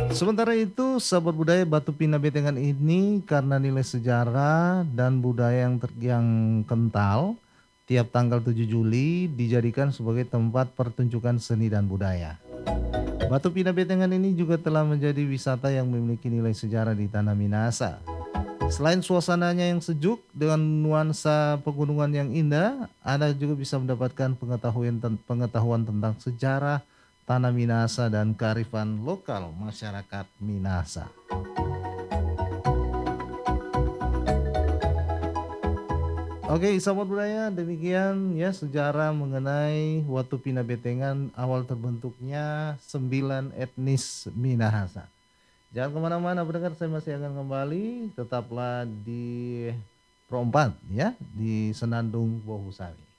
Sementara itu, sahabat budaya Batu Pina Betengan ini karena nilai sejarah dan budaya yang kental, tiap tanggal 7 Juli dijadikan sebagai tempat pertunjukan seni dan budaya. Batu Pina Betengan ini juga telah menjadi wisata yang memiliki nilai sejarah di Tanah Minahasa. Selain suasananya yang sejuk dengan nuansa pegunungan yang indah, Anda juga bisa mendapatkan pengetahuan tentang sejarah Tanah Minahasa dan kearifan lokal masyarakat Minahasa. Oke, sahabat budaya, demikian ya sejarah mengenai Watu Pina Betengan awal terbentuknya 9 etnis Minahasa. Jangan kemana-mana, pendengar, saya masih akan kembali. Tetaplah di Pro 4 ya, di Senandung Bohusari.